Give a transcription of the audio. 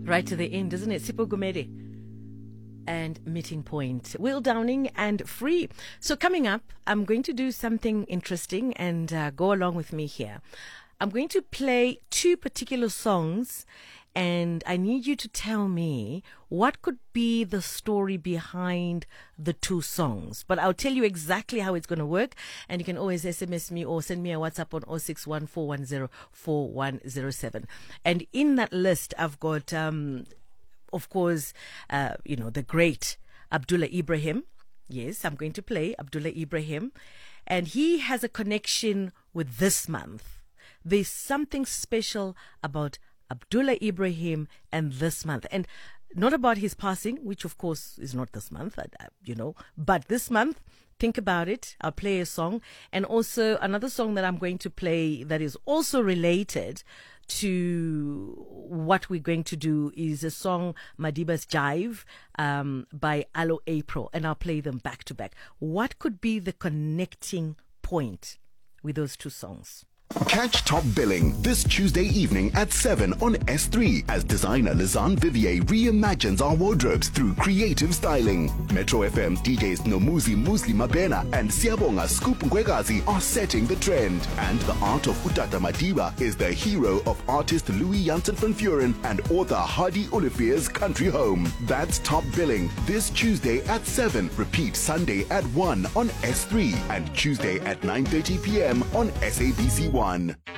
right to the end, isn't it? Sipho Gumede and Meeting Point. Will Downing and Free. So coming up, I'm going to do something interesting and go along with me here. I'm going to play two particular songs and I need you to tell me what could be the story behind the two songs. But I'll tell you exactly how it's going to work. And you can always SMS me or send me a WhatsApp on 061-410-4107. And in that list, I've got, of course, the great Abdullah Ibrahim. Yes, I'm going to play Abdullah Ibrahim. And he has a connection with this month. There's something special about Abdullah Ibrahim and this month. And not about his passing, which of course is not this month, but this month, think about it. I'll play a song. And also another song that I'm going to play that is also related to what we're going to do is a song, Madiba's Jive, by Aloe April. And I'll play them back to back. What could be the connecting point with those two songs? Catch Top Billing this Tuesday evening at 7 on S3 as designer Lizanne Vivier reimagines our wardrobes through creative styling. Metro FM DJs Nomuzi Musli Mabena and Siabonga Scoop Ngwegazi are setting the trend. And the art of Utata Madiba is the hero of artist Louis Janssen van Vuren and author Hardy Olivier's country home. That's Top Billing this Tuesday at 7. Repeat Sunday at 1 on S3 and Tuesday at 9:30 p.m. on SABC1.